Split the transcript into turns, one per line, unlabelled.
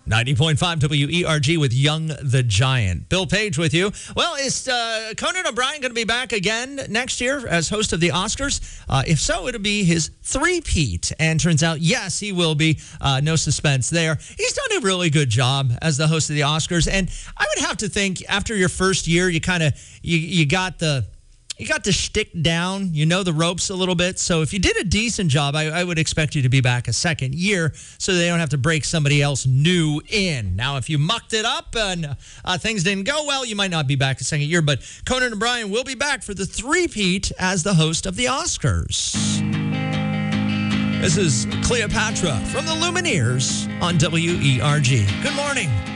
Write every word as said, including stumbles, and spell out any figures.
ninety point five W E R G with Young the Giant. Bill Page with you. Well, is uh, Conan O'Brien going to be back again next year as host of the Oscars? Uh, if so, it'll be his three-peat. And turns out, yes, he will be. Uh, no suspense there. He's done a really good job as the host of the Oscars. And I would have to think after your first year, you kind of, you, you got the... You got the shtick down, you know the ropes a little bit. So if you did a decent job, I, I would expect you to be back a second year so they don't have to break somebody else new in. Now, if you mucked it up and uh, things didn't go well, you might not be back a second year. But Conan O'Brien will be back for the three-peat as the host of the Oscars. This is Cleopatra from the Lumineers on W E R G. Good morning.